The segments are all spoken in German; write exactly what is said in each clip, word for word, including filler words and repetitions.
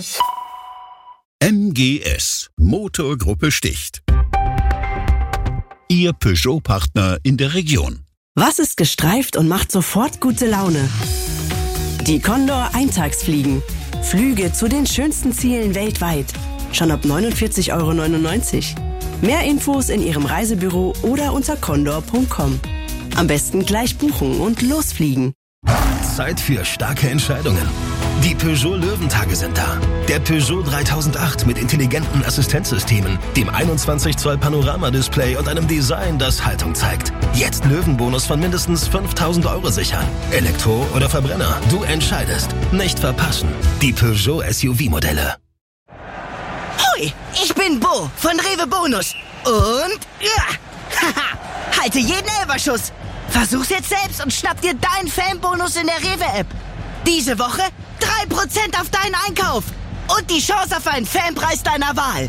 M G S, Motorgruppe Sticht. Ihr Peugeot-Partner in der Region. Was ist gestreift und macht sofort gute Laune? Die Condor Eintagsfliegen. Flüge zu den schönsten Zielen weltweit. Schon ab neunundvierzig Euro neunundneunzig. Mehr Infos in Ihrem Reisebüro oder unter condor punkt com. Am besten gleich buchen und losfliegen. Zeit für starke Entscheidungen. Die Peugeot Löwentage sind da. Der Peugeot dreitausendacht mit intelligenten Assistenzsystemen, dem einundzwanzig Zoll Panoramadisplay und einem Design, das Haltung zeigt. Jetzt Löwenbonus von mindestens fünftausend Euro sichern. Elektro oder Verbrenner, du entscheidest. Nicht verpassen. Die Peugeot S U V-Modelle. Hui, ich bin Bo von Rewe Bonus. Und ja, haha, halte jeden Elferschuss. Versuch's jetzt selbst und schnapp dir deinen Fanbonus in der Rewe-App. Diese Woche drei Prozent auf deinen Einkauf und die Chance auf einen Fanpreis deiner Wahl.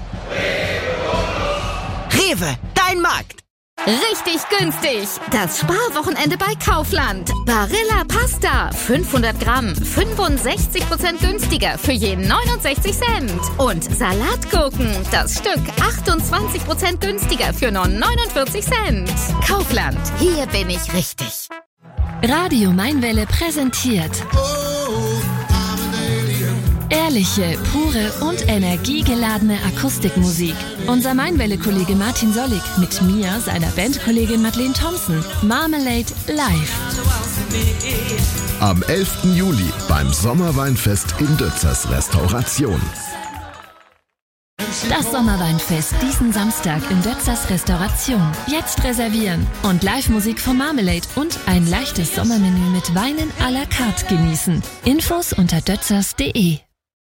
Rewe, dein Markt. Richtig günstig. Das Sparwochenende bei Kaufland. Barilla Pasta, fünfhundert Gramm, fünfundsechzig Prozent günstiger für je neunundsechzig Cent. Und Salatgurken, das Stück achtundzwanzig Prozent günstiger für nur neunundvierzig Cent. Kaufland, hier bin ich richtig. Radio Mainwelle präsentiert ehrliche, pure und energiegeladene Akustikmusik. Unser Mainwelle-Kollege Martin Sollig mit mir, seiner Bandkollegin Madeleine Thompson. Marmalade live. Am elften Juli beim Sommerweinfest in Dötzers Restauration. Das Sommerweinfest diesen Samstag in Dötzers Restauration. Jetzt reservieren und Live-Musik von Marmalade und ein leichtes Sommermenü mit Weinen à la carte genießen. Infos unter dötzers punkt de.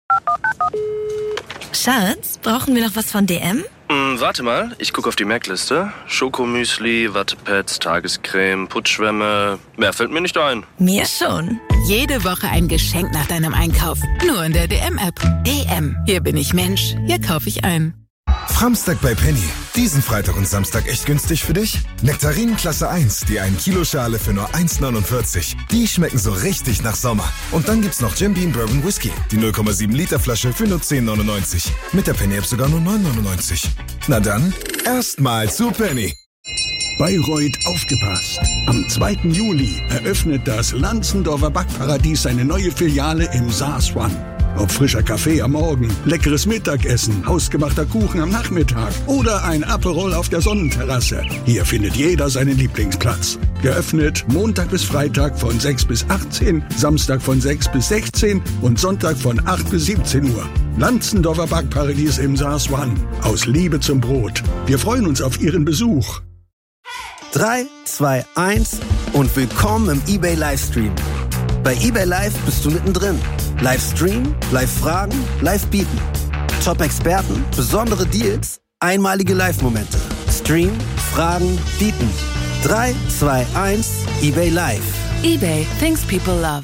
Schatz, brauchen wir noch was von D M? Hm, warte mal, ich gucke auf die Merkliste. Schokomüsli, Wattepads, Tagescreme, Putzschwämme. Mehr fällt mir nicht ein. Mir schon. Jede Woche ein Geschenk nach deinem Einkauf. Nur in der D M-App. D M. Hier bin ich Mensch. Hier kaufe ich ein. Framstag bei Penny. Diesen Freitag und Samstag echt günstig für dich? Nektarinen Klasse eins, die ein Kilo Schale für nur eins neunundvierzig. Die schmecken so richtig nach Sommer. Und dann gibt's noch Jim Beam Bourbon Whisky. Die null Komma sieben Liter Flasche für nur zehn neunundneunzig. Mit der Penny-App sogar nur neun neunundneunzig. Na dann, erstmal zu Penny. Bayreuth, aufgepasst! Am zweiten Juli eröffnet das Lanzendorfer Backparadies seine neue Filiale im Saas One. Ob frischer Kaffee am Morgen, leckeres Mittagessen, hausgemachter Kuchen am Nachmittag oder ein Aperol auf der Sonnenterrasse. Hier findet jeder seinen Lieblingsplatz. Geöffnet Montag bis Freitag von sechs bis achtzehn, Samstag von sechs bis sechzehn und Sonntag von acht bis siebzehn Uhr. Lanzendorfer Backparadies im Saas One. Aus Liebe zum Brot. Wir freuen uns auf Ihren Besuch. drei, zwei, eins und willkommen im eBay Livestream. Bei eBay Live bist du mittendrin. Livestream, Live-Fragen, Live-Bieten. Top-Experten, besondere Deals, einmalige Live-Momente. Stream, Fragen, Bieten. drei, zwei, eins, eBay Live. eBay, things people love.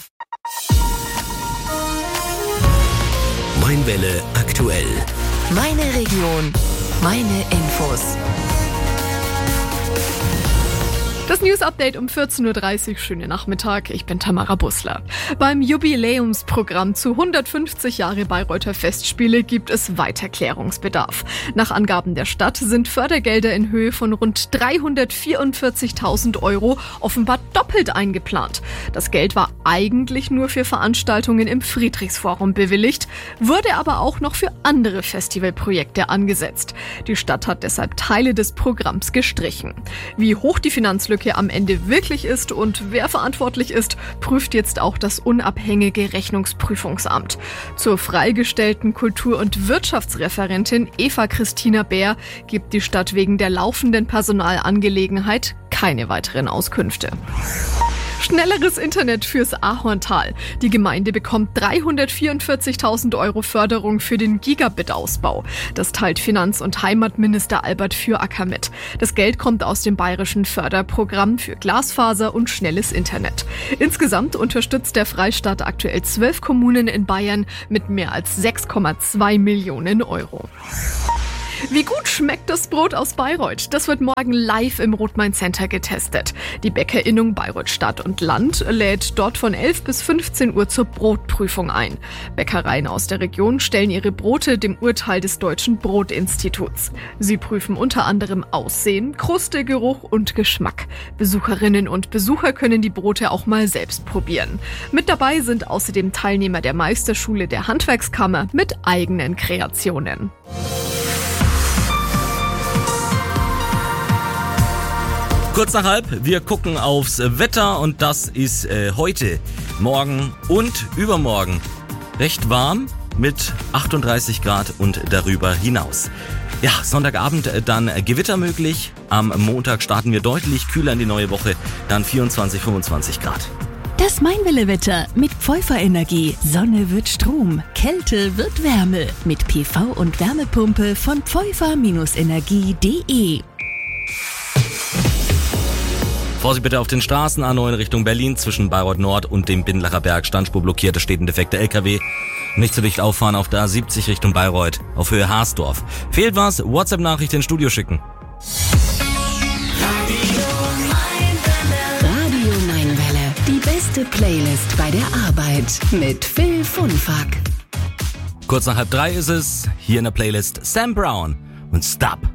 Mainwelle aktuell. Meine Region, meine Infos. Das News-Update um vierzehn Uhr dreißig. Schönen Nachmittag, ich bin Tamara Bussler. Beim Jubiläumsprogramm zu hundertfünfzig Jahre Bayreuther Festspiele gibt es weiter Klärungsbedarf. Nach Angaben der Stadt sind Fördergelder in Höhe von rund dreihundertvierundvierzigtausend Euro offenbar doppelt eingeplant. Das Geld war eigentlich nur für Veranstaltungen im Friedrichsforum bewilligt, wurde aber auch noch für andere Festivalprojekte angesetzt. Die Stadt hat deshalb Teile des Programms gestrichen. Wie hoch die Finanzlücke am Ende wirklich ist und wer verantwortlich ist, prüft jetzt auch das unabhängige Rechnungsprüfungsamt. Zur freigestellten Kultur- und Wirtschaftsreferentin Eva Christina Bär gibt die Stadt wegen der laufenden Personalangelegenheit keine weiteren Auskünfte. Schnelleres Internet fürs Ahorntal. Die Gemeinde bekommt dreihundertvierundvierzigtausend Euro Förderung für den Gigabit-Ausbau. Das teilt Finanz- und Heimatminister Albert Füracker mit. Das Geld kommt aus dem bayerischen Förderprogramm für Glasfaser und schnelles Internet. Insgesamt unterstützt der Freistaat aktuell zwölf Kommunen in Bayern mit mehr als sechs Komma zwei Millionen Euro. Wie gut schmeckt das Brot aus Bayreuth? Das wird morgen live im Rot-Main-Center getestet. Die Bäckerinnung Bayreuth Stadt und Land lädt dort von elf bis fünfzehn Uhr zur Brotprüfung ein. Bäckereien aus der Region stellen ihre Brote dem Urteil des Deutschen Brotinstituts. Sie prüfen unter anderem Aussehen, Kruste, Geruch und Geschmack. Besucherinnen und Besucher können die Brote auch mal selbst probieren. Mit dabei sind außerdem Teilnehmer der Meisterschule der Handwerkskammer mit eigenen Kreationen. Kurz nach halb, wir gucken aufs Wetter und das ist äh, heute, morgen und übermorgen recht warm mit achtunddreißig Grad und darüber hinaus. Ja, Sonntagabend dann Gewitter möglich. Am Montag starten wir deutlich kühler in die neue Woche, dann vierundzwanzig, fünfundzwanzig Grad. Das Mainwelle-Wetter mit Pfeuffer-Energie. Sonne wird Strom, Kälte wird Wärme. Mit P V und Wärmepumpe von pfeuffer Energie punkt de. Vorsicht bitte auf den Straßen, A neun Richtung Berlin, zwischen Bayreuth Nord und dem Bindlacher Berg. Standspur blockiert, es steht ein defekter L K W. Nicht so dicht auffahren auf der A siebzig Richtung Bayreuth, auf Höhe Haasdorf. Fehlt was? WhatsApp-Nachricht ins Studio schicken. Radio Mainwelle. Die beste Playlist bei der Arbeit mit Phil Funfack. Kurz nach halb drei ist es, hier in der Playlist Sam Brown und Stop.